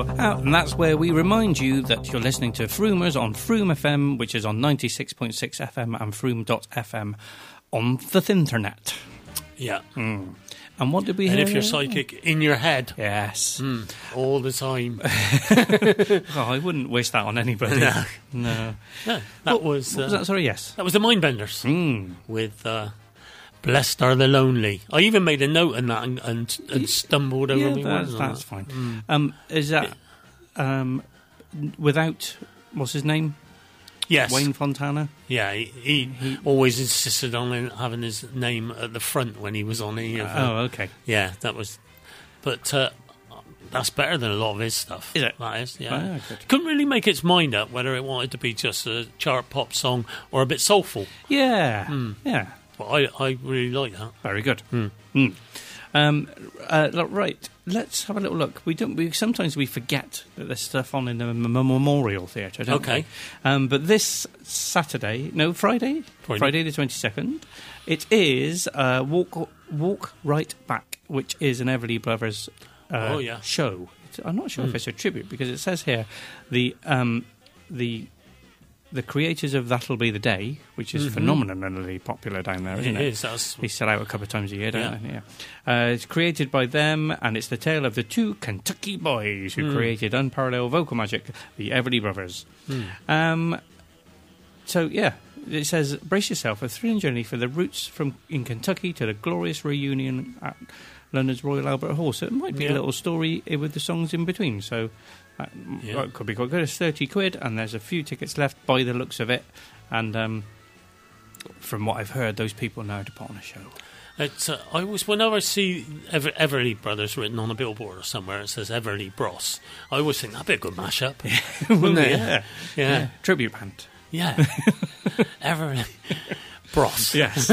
show. And that's where we remind you that you're listening to Froomers on Froom FM, which is on 96.6 FM and Froom.fm on the Thinternet. Yeah. And what did we hear? And if you're psychic, in your head. Yes. All the time. Oh, I wouldn't wish that on anybody. No. Yeah, that was... what was that? Sorry, yes. That was the Mindbenders with... Blessed are the lonely. I even made a note on that and stumbled over me words. That's fine. Is that without what's his name? Yes, Wayne Fontana. Yeah, he always insisted on having his name at the front when he was on here. Okay. Yeah, that was. But that's better than a lot of his stuff. Is it? That is. Yeah. Oh, couldn't really make its mind up whether it wanted to be just a chart pop song or a bit soulful. Yeah. Yeah. I really like that. Very good. Right, let's have a little look. Sometimes we forget that there's stuff on in the Memorial Theatre, don't we? But this Friday the 22nd, it is Walk Right Back, which is an Everly Brothers show. I'm not sure if it's a tribute, because it says here the creators of That'll Be the Day, which is phenomenally popular down there, isn't it? It is. They sell out a couple of times a year, don't they? Yeah. It's created by them, and it's the tale of the two Kentucky boys who created unparalleled vocal magic, the Everly Brothers. So, yeah, it says, brace yourself, a thrilling journey for the roots in Kentucky to the glorious reunion at London's Royal Albert Hall. So it might be a little story with the songs in between, so... it could be quite good. It's £30, and there's a few tickets left by the looks of it. And from what I've heard, those people know how to put on a show. Whenever I see Everly Brothers written on a billboard or somewhere, it says Everly Bros. I always think that'd be a good mashup, wouldn't it? Yeah. Tribute band. Yeah, Everly Bros. Yes.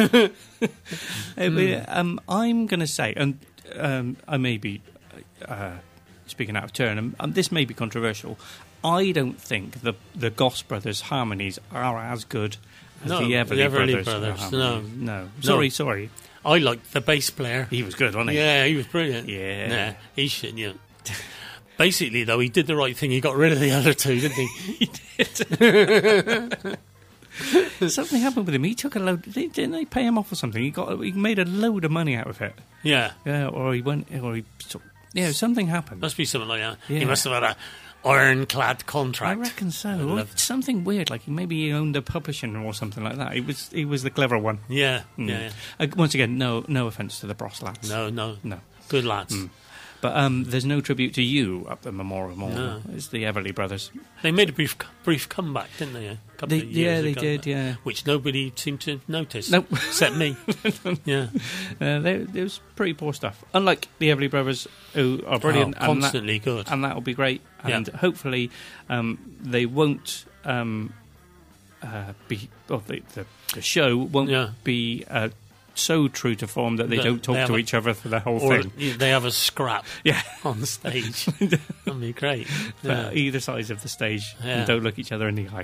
I'm going to say, and I may be. Speaking out of turn, and this may be controversial, I don't think the Goss Brothers harmonies are as good as the Everly Brothers. No. Sorry. I liked the bass player. He was good, wasn't he? Yeah, he was brilliant. Yeah. He should, Basically, though, he did the right thing. He got rid of the other two, didn't he? He did. Something happened with him. He took a load. Didn't they pay him off or something? He made a load of money out of it. Yeah. Yeah, something happened. Must be something like that. Yeah. He must have had an ironclad contract. I reckon so. Something weird, like maybe he owned a publishing or something like that. He was the clever one. Yeah. Once again, no offence to the Bros lads. No. Good lads. But there's no tribute to you up the Memorial Mall. No. It's the Everly Brothers. They made a brief comeback, didn't they? A couple of years ago, did, yeah. Which nobody seemed to notice. Nope. Except me. Yeah. It was pretty poor stuff. Unlike the Everly Brothers, who are brilliant. Constantly good. And that'll be great. And hopefully they won't be... Well, the show won't be... so true to form that they don't talk to each other for the whole thing. They have a scrap on the stage. That'd be great. Either sides of the stage and don't look each other in the eye.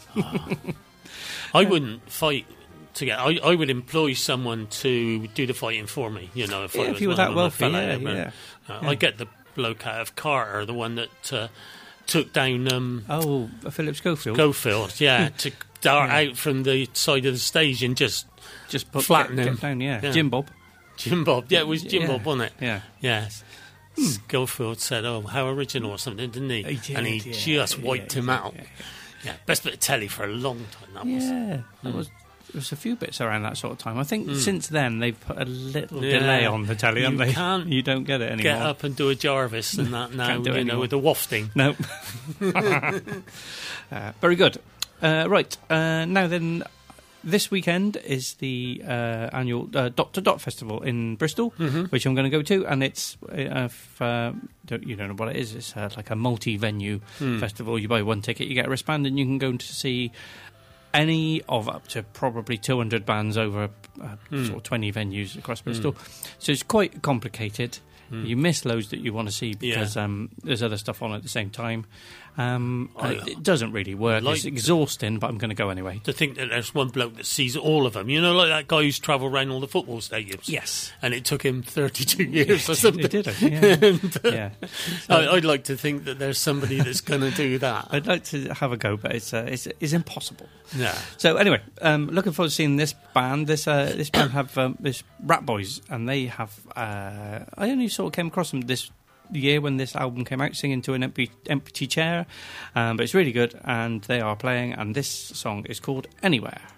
I wouldn't fight to get... I would employ someone to do the fighting for me. If you were that wealthy, I get the bloke out of Carter, the one that took down... Philip Schofield? Schofield, to dart out from the side of the stage and just flatten him down, Jim Bob. It was Jim Bob, wasn't it? Yeah. Yes. Schofield said, how original or something, didn't he? He just wiped him out. Yeah, best bit of telly for a long time, that was. Yeah, there was a few bits around that sort of time. I think since then they've put a little delay on the telly, haven't they? You don't get it anymore. Get up and do a Jarvis and that now, with the wafting. No. Very good. Right, now then... This weekend is the annual Dot to Dot Festival in Bristol, which I'm going to go to, and it's you don't know what it is. It's like a multi-venue festival. You buy one ticket, you get a wristband, and you can go to see any of up to probably 200 bands over sort of 20 venues across Bristol. So it's quite complicated. You miss loads that you want to see because there's other stuff on at the same time. It doesn't really work. It's exhausting, but I'm going to go anyway. To think that there's one bloke that sees all of them. You know, like that guy who's travelled around all the football stadiums. Yes. And it took him 32 years or something. It did, yeah. I'd like to think that there's somebody that's going to do that. I'd like to have a go, but it's impossible. Yeah. So anyway, looking forward to seeing this band. This band have this Rat Boys, and they have. I only sort of came across them this year when this album came out, Singing to an Empty Chair, but it's really good, and they are playing, and this song is called Anywhere.